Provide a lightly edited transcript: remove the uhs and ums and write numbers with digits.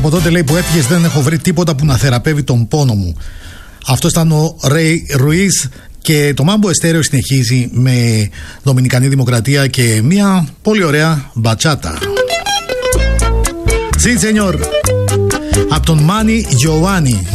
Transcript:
Από τότε, λέει, που έφυγες δεν έχω βρει τίποτα που να θεραπεύει τον πόνο μου. Αυτό ήταν ο Ρέι Ρουίς. Και το Mambo Estéreo συνεχίζει με Δομινικανή Δημοκρατία και μια πολύ ωραία μπατσάτα. Sí, señor. Από τον Μάνι Γιωάννη.